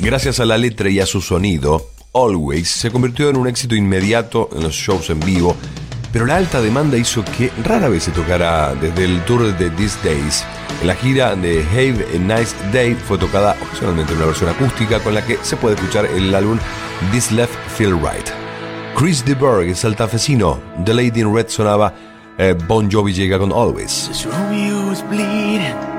Gracias a la letra y a su sonido, Always se convirtió en un éxito inmediato en los shows en vivo, pero la alta demanda hizo que rara vez se tocara desde el tour de These Days. En la gira de Have a Nice Day fue tocada ocasionalmente una versión acústica con la que se puede escuchar el álbum This Left Feel Right. Chris de Burgh es altafesino, The Lady in Red sonaba, Bon Jovi llega con Always. Romeo was bleeding,